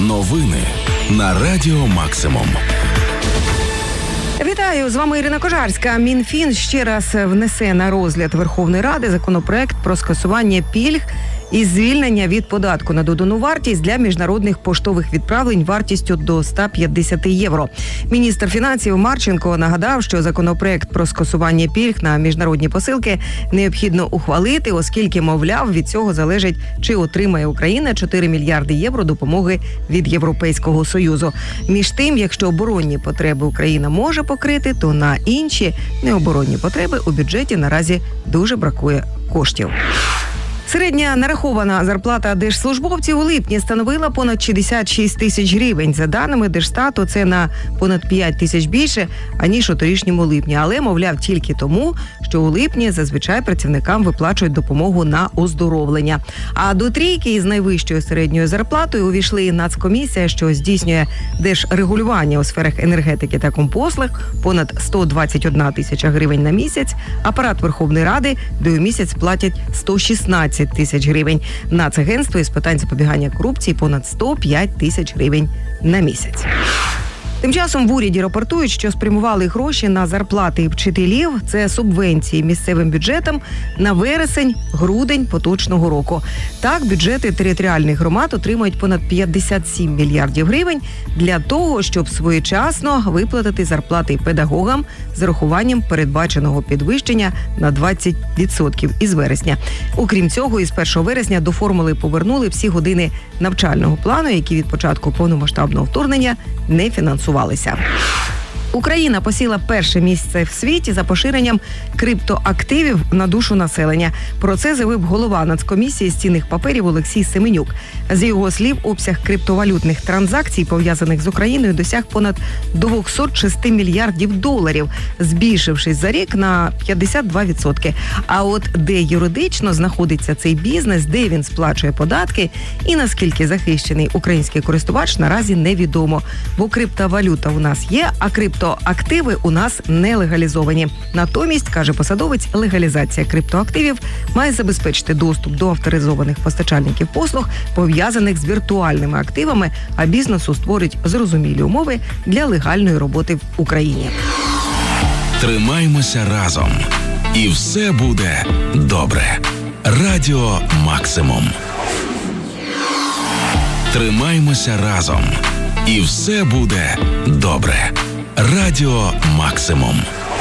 Новини на Радіо Максимум. Вітаю, з вами Ірина Кожарська. Мінфін ще раз внесе на розгляд Верховної Ради законопроект про скасування пільг і звільнення від податку на додану вартість для міжнародних поштових відправлень вартістю до 150 євро. Міністр фінансів Марченко нагадав, що законопроект про скасування пільг на міжнародні посилки необхідно ухвалити, оскільки, мовляв, від цього залежить, чи отримає Україна 4 мільярди євро допомоги від Європейського Союзу. Між тим, якщо оборонні потреби Україна може покрити, то на інші необоронні потреби у бюджеті наразі дуже бракує коштів. Середня нарахована зарплата держслужбовців у липні становила понад 66 тисяч гривень. За даними Держстату, це на понад 5 тисяч більше, аніж у торішньому липні. Але, мовляв, тільки тому, що у липні зазвичай працівникам виплачують допомогу на оздоровлення. А до трійки із найвищою середньою зарплатою увійшли Нацкомісія, що здійснює держрегулювання у сферах енергетики та компослуг, понад 121 тисяча гривень на місяць, апарат Верховної Ради, де у місяць платять 116 тисяч гривень. Нацагентство із питань запобігання корупції понад 105 тисяч гривень на місяць. Тим часом в уряді рапортують, що спрямували гроші на зарплати вчителів. Це субвенції місцевим бюджетам на вересень-грудень поточного року. Так, бюджети територіальних громад отримують понад 57 мільярдів гривень для того, щоб своєчасно виплатити зарплати педагогам з урахуванням передбаченого підвищення на 20% із вересня. Окрім цього, із 1 вересня до формули повернули всі години навчального плану, які від початку повномасштабного вторгнення не фінансувалися. Україна посіла перше місце в світі за поширенням криптоактивів на душу населення. Про це заявив голова Нацкомісії з цінних паперів Олексій Семенюк. З його слів, обсяг криптовалютних транзакцій, пов'язаних з Україною, досяг понад 206 мільярдів доларів, збільшившись за рік на 52%. А от де юридично знаходиться цей бізнес, де він сплачує податки і наскільки захищений український користувач, наразі невідомо. Бо криптовалюта у нас є, а криптоактиви у нас не легалізовані. Натомість, каже посадовець, легалізація криптоактивів має забезпечити доступ до авторизованих постачальників послуг, пов'язаних з віртуальними активами, а бізнесу створить зрозумілі умови для легальної роботи в Україні. Тримаймося разом. І все буде добре. Радіо Максимум. Тримаймося разом. І все буде добре. Радіо Максимум.